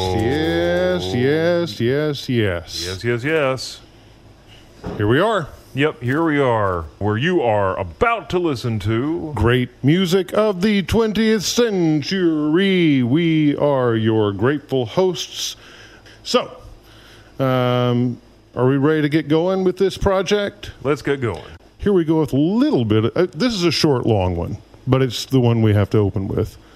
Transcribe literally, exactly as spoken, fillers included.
Yes, yes, yes, yes. Yes, yes, yes. Here we are. Yep, here we are, where you are about to listen to Great music of the twentieth century. We are your grateful hosts. So, um, are we ready to get going with this project? Let's Get Going. Here we go with a little bit. Of, uh, this is a short, long one, but it's the one we have to open with.